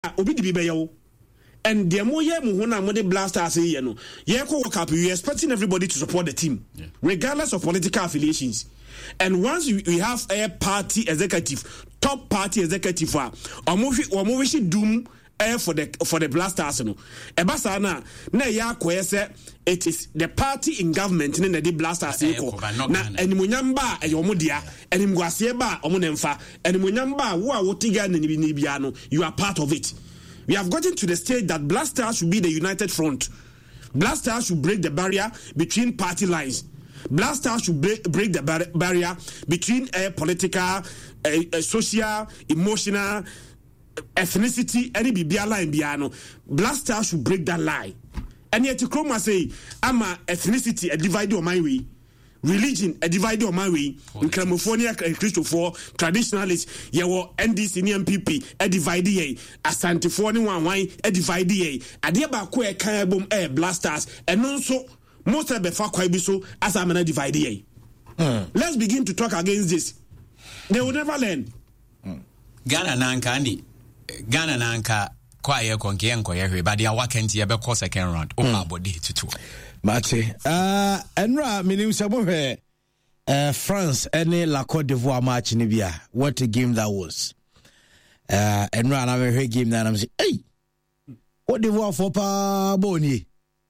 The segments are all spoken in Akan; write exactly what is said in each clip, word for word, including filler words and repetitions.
obi di be yawo. And the more ye muhuna mo de Blasters ye no. Ye ko World Cup, you expecting everybody to support the team, yeah. regardless of political affiliations. And once we, we have a party executive, top party executive, omo wish doom eh for the for the Blasters no. Ebasa na na ya kwese it is the party in government ne the Blasters e ko. Na animunyam ba e omo dia, animguase ba omo nemfa, animunyam ba wo a wotiga na ni bia no, you are part of it. We have gotten to the stage that Blasters should be the united front. Blasters should break the barrier between party lines. Blasters should break, break the bar- barrier between a uh, political, uh, uh, social, emotional, ethnicity, any bibia line biano. Blasters should break that line. And yet, Chroma say, I'm a ethnicity, a divided on my way. Religion, a divided on my way. In Cramophonia and Christopher, traditionalists, yawo N D C, N P P, a divided ye. Asante Phone one wine, a divided ye. A dear Bakwe, Kayabum, air Blasters, and also most of the fuck so as I'm a divided ye. Let's begin to talk against this. They will never learn. Mm. Ghana Nankandi, Ghana Nanka, quiet conkianko, everybody, I walk into your second round. Oh, my body to two. Mate, uh, Enra, minim sabohe, uh, France, any La Côte d'Ivoire match in Libya. What a game that was. Uh, Enra, I have a game that I'm saying, hey, what d'Ivoire for pa boni?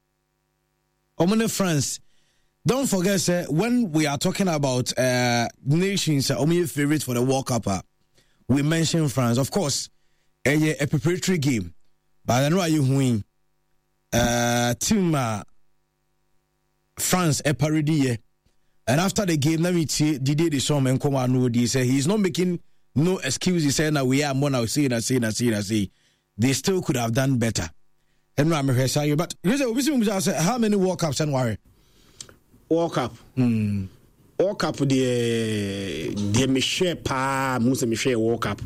Omone France. Don't forget, sir, when we are talking about uh, nations, uh, only favorite for the World Cup, uh, we mention France. Of course, a, a preparatory game. But I know you win. Uh, team. Uh, France a parody, and after the game, let me see Didier Deschamps and Komano. He said he's not making no excuse. He said, "Now we are more now saying, and saying, and saying, and saying." They still could have done better. And I'm here saying, but how many World Cups and worry? World Cup, hmm. World Cup. The the Michel Pa Musa Michel World Cup.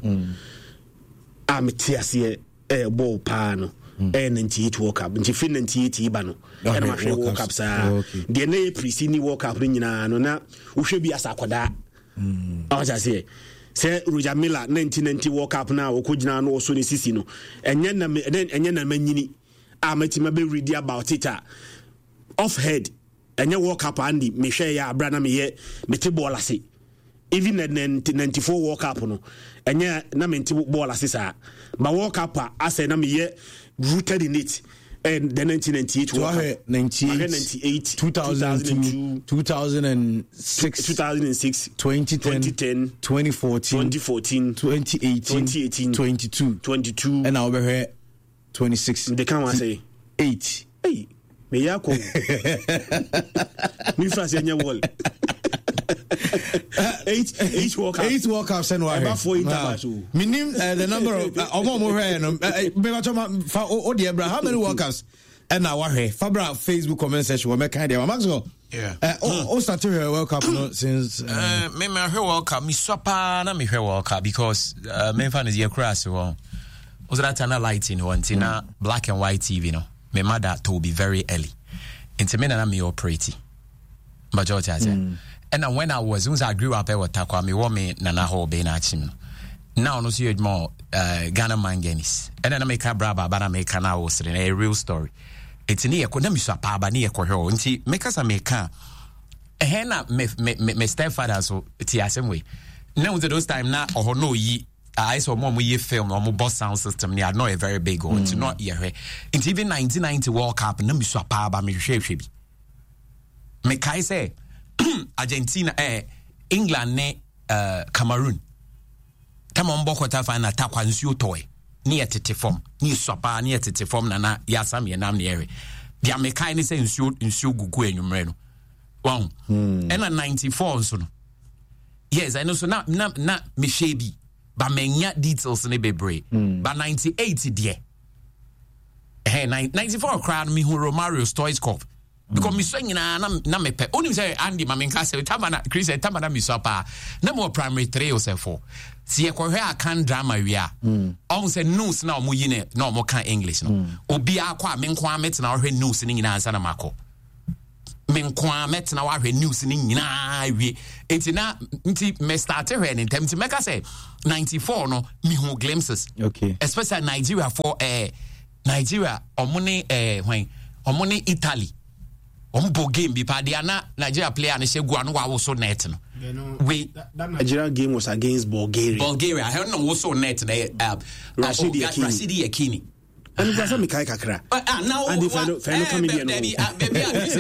I'm Tiasie a ball pan. And ninety-eight World Cup, and Finland ninety-eight Ibano, and my World Cups are the nay preceding World Cup ring no na we should be as Aquada. As I say, say Roger Miller nineteen ninety World Cup now, Okujina no Sony Sisino, and Yen and Yen and Menini. I met him a bit ready about it. Off head, and your World Cup Andy, Michelle Branham ye, Metibolasi. Even at ninety-four World Cup no, and yeah, Namenti Bollasisa. But World Cup, I say, Nami rooted in it, and the nineteen ninety-eight World Cup, ninety-eight, two thousand two, two thousand six, two thousand six, twenty ten, twenty fourteen, twenty fourteen, twenty eighteen, twenty eighteen, twenty-two, twenty-two, and now we're here twenty-six. They can't say eight. Hey, me yako. Me fast in your wall. Eight, eight World Cups. Eight World Cups and what? About four international. Meaning the number of Omo More. How many World Cups? And now what? Fabra Facebook comment section. We make kind of Maxwell. Yeah. Oh, started her World Cup since. Uh, me me her World Cup. Me swapa na me her World Cup because uh, me fan is here crash. Well, was that an lighting one? Tina black and white T V no. Me mother told me very early. Into me na me operate. Majority I say. And when I was, once I grew up, I was talking me woman Nana Ho be na chim. Now no see more uh, Ghana manganis. And then I make a braba, but I make an house in a real story. It's near Konamisha Paba near Koho. And she make us a make a henna me me me stepfather so it's the same way. Now to those time now or no ye. I saw mom we film or boss sound system near not a very big one. It's not here. It's even nineteen ninety World Cup. No me swapa ba me shape shape. Me kai say. Argentina, eh, England, ne, uh, Cameroon. Come on, Bokota fan attack on you toy. Near Titi form, near Sapa, near Titi form, Nana, Yasami, and I'm near. The American is in shoot in shoe Gugu and Umreno. Wow. And a ninety-four, so. Yes, I know, so not, not, not Mishabi, but many details in a baby. But ninety-eight, dear. Hey, ninety-four crowd me who Romario Stoichkov. Because me saying na na me pe only say Andy Mamenka say tamana Chris say tamana mi so pa na mo primary three or say four see ekwohwe akan drama wi a on say news na omo yi ne na omo kan English no obi akwa me nkwa met na ohwe news ni nyina ansa na mako me nkwa metna wa hwe news ni nyina wie enti na nti me start hwe ne ntem nti meka say ninety-four no me hu glimpses okay especially Nigeria for eh Nigeria omune eh when omune Italy ombo game bi pa dia na Nigeria player ne shegu anu wa wo so net no we that, that Nigeria game was against Bulgaria Bulgaria I don't know wo so net na uh, Rashidi uh, Yakini Rashidi Yakini and that's what me kai kakra ah now and if I don't final comedian baby baby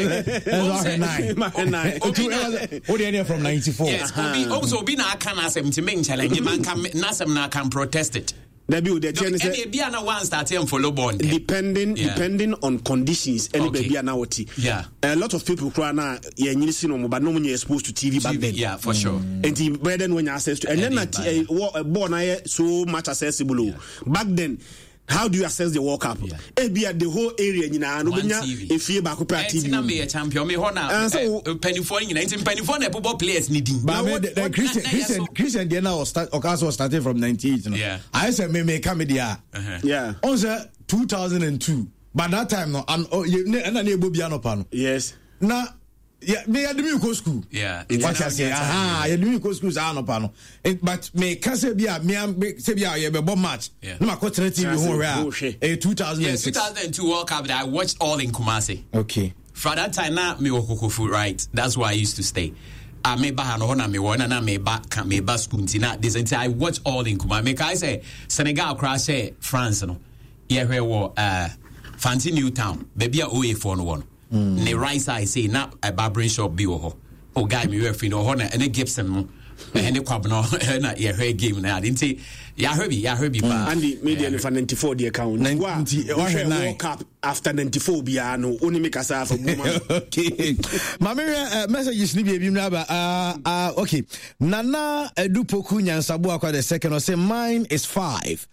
nine what the from ninety-four yes obi also be na aka na asem ti challenge man can na asem na can protest it there be the chance say be na one start and follow bond depending yeah. depending on conditions any okay. baby na what yeah a lot of people cry na ye nyini sino mo but no mo exposed to T V back then yeah for sure and the then when you access to and then na born na so much accessible yeah. back then. How do you assess the World Cup? Yeah. E be at the whole area nyina no benya e fie ba ko pa T V. Na me champion me ho na penifo nyina nti penifo na football players need. But the Christian Christian Christian dey now start Okaso started from ninety-eight no. Yeah. I say me me come there. Yeah. On say two thousand two. But that time no and na na ebo bia no pa no. Yes. Na yeah, me had me go school. Yeah, what I say, aha, I had me go school. I no pano. But me can say be a me say be a you be bomb match. No, my coach T V home where eh two thousand six. Yeah, two thousand two World Cup that I watched all in Kumasi. Okay. For that time now me Okokofu right. That's where I used to stay. I me ba no na me wona na me ba can me ba school ntina. This until I watch all in Kumasi. Me kai say Senegal crash say France no. Yeah, where wo uh Fancy Newtown. Baby a O A four no one. Mm. Ne right side say na a barbering shop bi wo ho o guy me referee no ho na ene Gibson no ene kwab no na ye hwe game na nti ya hwe bi ya hwe bi pa and the media no for ninety-four the account ninety World Cup after ninety-four bia no oni make us for woman okay mama uh, messages ni bi bi na ba uh, uh okay Nana Edupoku Nyansabo akwa the second or say mine is five.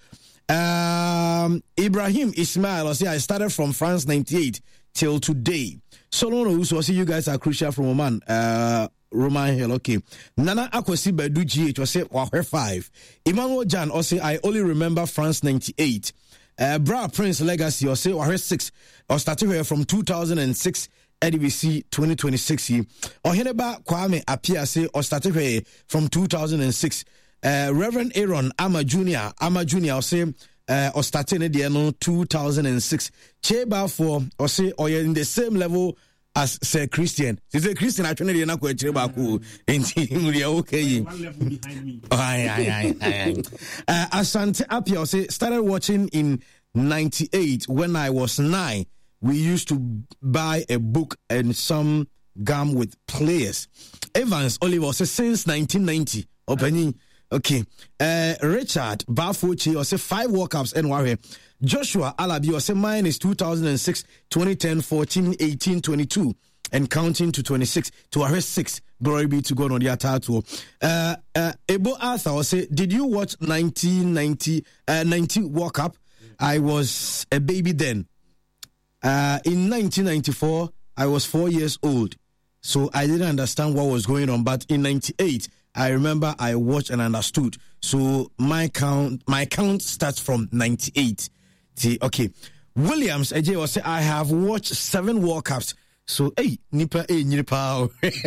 um Ibrahim Ismail or say I started from France ninety-eight till today. So no no so see you guys are crucial from Oman. Uh Roman Hill, okay. Nana Akwesi Bedu G H or say Wahwe five. Emmanuel Jan or say I only remember France ninety-eight. Uh Bra Prince Legacy or say Wahwe six or started here from two thousand six A D B C twenty twenty-six. Or Heneba Kwame Apia say or started here from two thousand six. Uh Reverend Aaron Ama Junior Ama Junior or say Uh, or starting at the end two thousand six. Cheba for or say or you're in the same level as Sir Christian. Say Christian actually you're not going to Cheba cool. You're okay. One level behind me. Aye, aye, aye, aye. uh, Asante Apia or say started watching in ninety-eight when I was nine. We used to buy a book and some gum with players. Evans Oliver say since nineteen ninety. Opening. Okay, uh, Richard Bafuchi or say five World Cups and warrior. Joshua Alabi or say mine is two thousand six, twenty ten, fourteen, eighteen, twenty-two, and counting to twenty-six to arrest six. Glory be to God on the title. Uh, uh, Ebo Arthur or say, did you watch nineteen ninety, uh, ninety World Cup? I was a baby then. Uh, in nineteen ninety-four, I was four years old, so I didn't understand what was going on. But in ninety-eight. I remember I watched and understood. So my count, my count starts from ninety-eight. See, okay. Williams, A J will say, I have watched seven World Cups. So, hey, nipa, hey, nipa.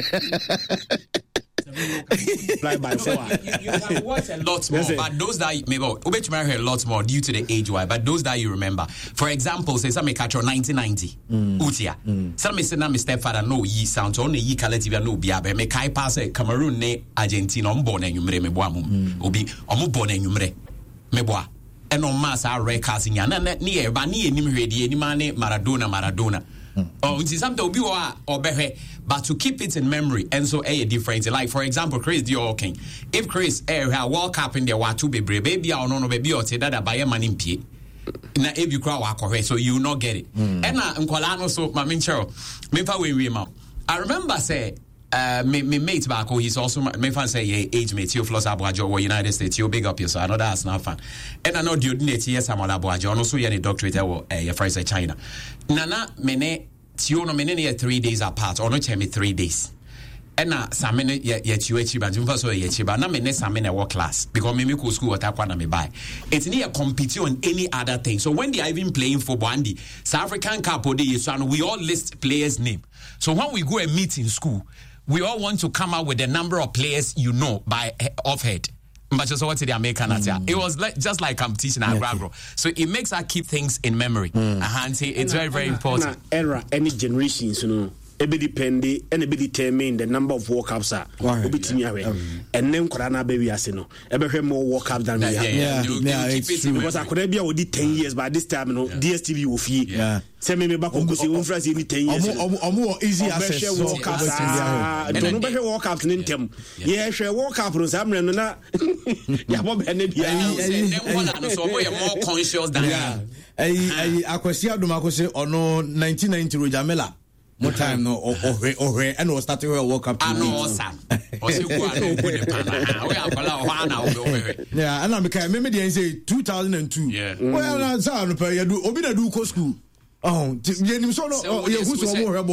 Fly by four. You, you can watch a lot more, but those that maybe Ubech marry a lot more due to the age why. But those that you remember, for example, say some catch on nineteen ninety, mm. Utia. Mm. Some say na my stepfather no ye sound only ye collective no be abe me kai pass Cameroon ne Argentina on born and you me boa mum obi omo born and you me boa. And on mass are records in yana near bani and him any man Maradona Maradona. Oh, it's something be or behe, but to keep it in memory and so a difference. Like for example, Chris Dior if Chris air eh, World Cup in there were to be brave, baby or no baby or say that by a man in P. Na if you cry so you will not get it. Mm. And na Nkolano so my minchero, me fa we we ma. I remember say uh me, me mate back oh he's also me fan say yeah, age mate Theophilus Abuajo or United States you big up yourself. I know that's not fun. And I know the ordinate yes Samuel Abuajo also you any doctorate or uh, your friends at China. Nana mene Tio no mene three days apart or no me three days. ɛna same no yɛkyiwa akyi ba nti mfa so yɛkyi ba na me ne same na ɛwɔ class because me me kɔ school wɔta kwa na me buy it ne yɛ compete on any other thing. So when they are even playing football and the South African Cup or the so we all list players name. So when we go and meet in school, we all want to come out with the number of players you know by off head. But just what the American mm. it was like, just like competition at Gragro. So it makes us keep things in memory. Mm. Uh-huh. It's very, very important. Era any generations, you know. Ebe depend and ebe determine the number of World Cups are obi timi awe and then korana baby ase no ebe hwe more World Cup than we have. Yeah, yeah, yeah, because akora bia odi ten years by this time no D S T V wo fie. Yeah. Say me me ba ko se won France ni ten years. Omo omo easy access so World Cup. Don't no be World Cup ni ntem. Ye hwe World Cup no samre no na ya bo be na bia. Dem wala no so mo ye more conscious than. Yeah. Ai ai akwasi adoma ko se ono nineteen ninety Rojamela. More time no or or and was starting to walk up to yeah, and I'm okay. Maybe they say two thousand two. Yeah. Well, that's how no per you do. Obi na do school. Oh, you so no. You who's more